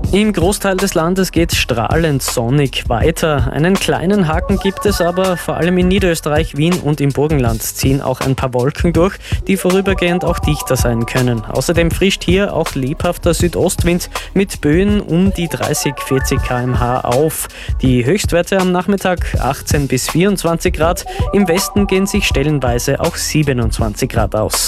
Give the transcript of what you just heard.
Im Großteil des Landes geht strahlend sonnig weiter. Einen kleinen Haken gibt es aber, vor allem in Niederösterreich, Wien und im Burgenland ziehen auch ein paar Wolken durch, die vorübergehend auch dichter sein können. Außerdem frischt hier auch lebhafter Südostwind mit Böen um die 30-40 km/h auf. Die Höchstwerte am Nachmittag 18 bis 24 Grad, im Westen gehen sich stellenweise auch 27 Grad aus.